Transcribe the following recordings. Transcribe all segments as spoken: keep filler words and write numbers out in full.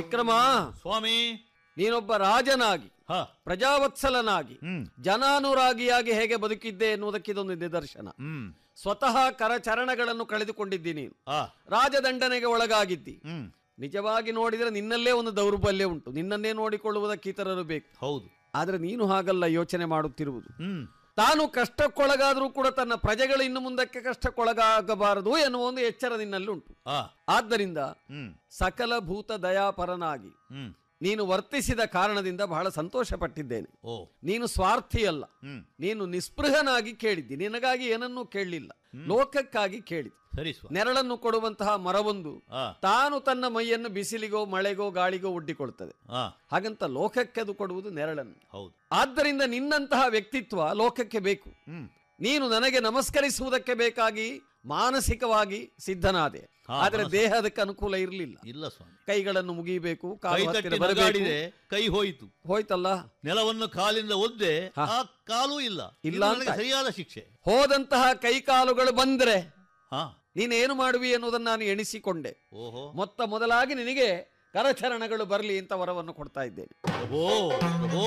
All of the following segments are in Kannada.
ವಿಕ್ರಮ ಸ್ವಾಮಿ, ನೀನೊಬ್ಬ ರಾಜನಾಗಿ ಹ ಪ್ರಜಾವತ್ಸಲನಾಗಿ ಹ್ಮ್ ಜನಾನುರಾಗಿಯಾಗಿ ಹೇಗೆ ಬದುಕಿದ್ದೆ ಎನ್ನುವುದಕ್ಕೆ ಇದೊಂದು ನಿದರ್ಶನ. ಹ್ಮ್ ಸ್ವತಃ ಕರಚರಣಗಳನ್ನು ಕಳೆದುಕೊಂಡಿದ್ದಿ ನೀನು, ಆ ರಾಜದಂಡನೆಗೆ ಒಳಗಾಗಿದ್ದಿ. ಹ್ಮ್ ನಿಜವಾಗಿ ನೋಡಿದರೆ ನಿನ್ನಲ್ಲೇ ಒಂದು ದೌರ್ಬಲ್ಯ ಉಂಟು, ನಿನ್ನನ್ನೇ ನೋಡಿಕೊಳ್ಳುವುದಕ್ಕೆ ಇತರರು ಬೇಕು. ಹೌದು. ಆದ್ರೆ ನೀನು ಹಾಗಲ್ಲ ಯೋಚನೆ ಮಾಡುತ್ತಿರುವುದು. ಹ್ಮ್ ತಾನು ಕಷ್ಟಕ್ಕೊಳಗಾದರೂ ಕೂಡ ತನ್ನ ಪ್ರಜೆಗಳು ಇನ್ನು ಮುಂದಕ್ಕೆ ಕಷ್ಟಕ್ಕೊಳಗಾಗಬಾರದು ಎನ್ನುವ ಒಂದು ಎಚ್ಚರ ನಿನ್ನಲ್ಲಿ ಉಂಟು. ಆ ಆದ್ದರಿಂದ ಹ್ಮ್ ಸಕಲ ಭೂತ ದಯಾಪರನಾಗಿ ಹ್ಮ್ ನೀನು ವರ್ತಿಸಿದ ಕಾರಣದಿಂದ ಬಹಳ ಸಂತೋಷ ಪಟ್ಟಿದ್ದೇನೆ. ಓ ನೀನು ಸ್ವಾರ್ಥಿಯಲ್ಲ, ಹ್ಮ್ ನೀನು ನಿಸ್ಪೃಹನಾಗಿ ಕೇಳಿದ್ದಿ. ನಿನಗಾಗಿ ಏನನ್ನೂ ಕೇಳಲಿಲ್ಲ, ಲೋಕಕ್ಕಾಗಿ ಕೇಳಿದ್ದಿ. ಸರಿ ಸ್ವಾಮಿ. ನೆರಳನ್ನು ಕೊಡುವಂತಹ ಮರವೊಂದು ಆ ತಾನು ತನ್ನ ಮೈಯನ್ನು ಬಿಸಿಲಿಗೋ ಮಳೆಗೋ ಗಾಳಿಗೋ ಒಡ್ಡಿಕೊಳ್ತದೆ. ಆ ಹಾಗಂತ ಲೋಕಕ್ಕೆ ಅದು ಕೊಡುವುದು ನೆರಳನ್ನು. ಹೌದು. ಆದ್ದರಿಂದ ನಿನ್ನಂತಹ ವ್ಯಕ್ತಿತ್ವ ಲೋಕಕ್ಕೆ ಬೇಕು. ಹ್ಮ್ ನೀನು ನನಗೆ ನಮಸ್ಕರಿಸುವುದಕ್ಕೆ ಬೇಕಾಗಿ ಮಾನಸಿಕವಾಗಿ ಸಿದ್ಧನಾದೆ, ಹಾ, ಆದರೆ ಮನಸ್ಸು. ದೇಹ ಅದಕ್ಕೆ ಅನುಕೂಲ ಇರಲಿಲ್ಲ. ಇಲ್ಲ ಸ್ವಾಮಿ. ಕೈಗಳನ್ನು ಮುಗಿಬೇಕು, ಕೈ ಕಾಲು ತಟ್ಟಿ ಹತ್ತಿರ ಬರಬೇಕು. ನಗಾಡಿದೆ, ಕೈ ಹೋಯಿತು. ಹೋಯ್ತಲ್ಲ, ನೆಲವನ್ನು ಕಾಲಿಂದ ಒದ್ದೆ, ಹಾ. ಆ ಕಾಲೂ ಇಲ್ಲ. ಇಲ್ಲ ಇದು ಅಂತ. ನನಗೆ ಸರಿಯಾದ ಶಿಕ್ಷೆ. ಹೋದಂತಹ ಕೈಕಾಲುಗಳು ಬಂದ್ರೆ ಹಾ ನೀನೇನು ಮಾಡುವಿ ಎನ್ನುವುದನ್ನು ನಾನು ಎಣಿಸಿಕೊಂಡೆ. ಓಹೋ ಮೊತ್ತ ಮೊದಲಾಗಿ ನಿನಗೆ ಕರಚರಣಗಳು ಬರಲಿ ಅಂತ ವರವನ್ನು ಕೊಡ್ತಾ ಇದ್ದೇನೆ. ಪ್ರಭೋ ಪ್ರಭೋ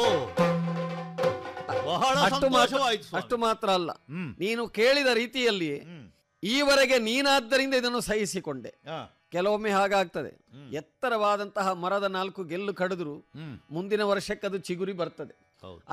ಬಹಳ ಅಷ್ಟು ಮಾತ್ರ ಸಂತೋಷವಾಯಿತು ಸ್ವಾಮಿ. ಅಷ್ಟು ಮಾತ್ರ ಅಲ್ಲ, ಹ್ಮ್ ನೀನು ಕೇಳಿದ ರೀತಿಯಲ್ಲಿ ಹ್ಮ್ ಈವರೆಗೆ ನೀನಾದ್ದರಿಂದ ಇದನ್ನು ಸಹಿಸಿಕೊಂಡೆ. ಆ ಕೆಲವೊಮ್ಮೆ ಹಾಗಾಗ್ತದೆ, ಹ್ಮ್. ಎತ್ತರವಾದಂತಹ ಮರದ ನಾಲ್ಕು ಗೆಲ್ಲು ಕಡಿದ್ರು ಹ್ಮ್ ಮುಂದಿನ ವರ್ಷಕ್ಕೆ ಅದು ಚಿಗುರಿ ಬರ್ತದೆ. ಹೌದು.